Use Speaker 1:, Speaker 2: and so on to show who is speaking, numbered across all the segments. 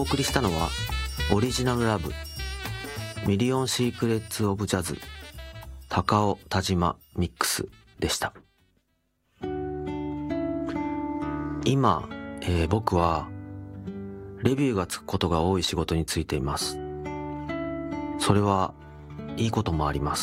Speaker 1: 送りしたのはオリジナルラブミリオンシークレッツオブジャズ高尾田島ミックスでした。今、僕はレビューがつくことが多い仕事についています。それはいいこともあります。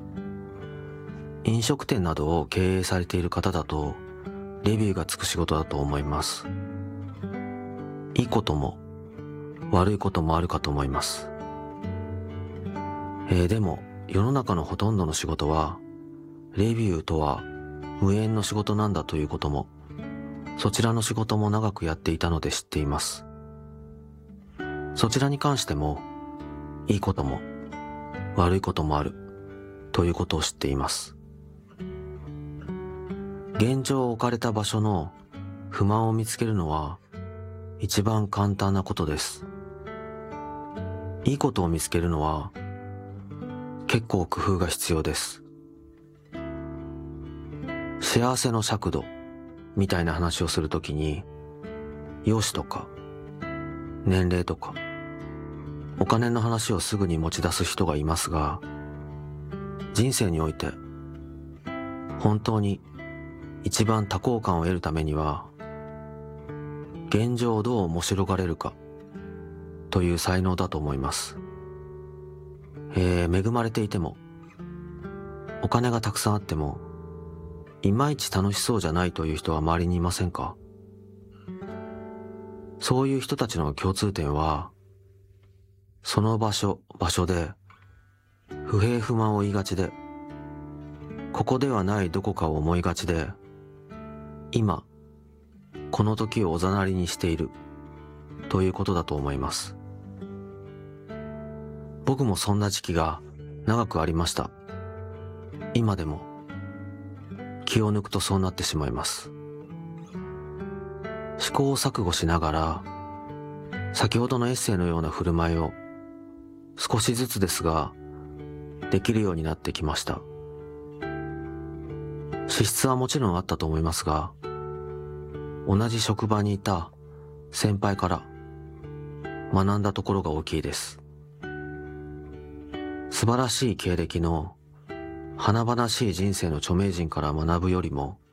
Speaker 1: 飲食店などを経営されている方だとレビューがつく仕事だと思います。いいことも悪いこともあるかと思います。でも世の中のほとんどの仕事はレビューとは無縁の仕事なんだということも、そちらの仕事も長くやっていたので知っています。そちらに関してもいいことも悪いこともあるということを知っています。現状置かれた場所の不満を見つけるのは一番簡単なことです。いいことを見つけるのは結構工夫が必要です。幸せの尺度みたいな話をするときに、容姿とか年齢とかお金の話をすぐに持ち出す人がいますが、人生において本当に一番多幸感を得るためには、現状をどう面白がれるかという才能だと思います。恵まれていてもお金がたくさんあってもいまいち楽しそうじゃないという人は周りにいませんか？そういう人たちの共通点は、その場所で不平不満を言いがちで、ここではないどこかを思いがちで、今この時をおざなりにしているということだと思います。僕もそんな時期が長くありました。今でも気を抜くとそうなってしまいます。試行錯誤しながら先ほどのエッセイのような振る舞いを少しずつですができるようになってきました。資質はもちろんあったと思いますが、同じ職場にいた先輩から学んだところが大きいです。素晴らしい経歴の華々しい人生の著名人から学ぶよりも、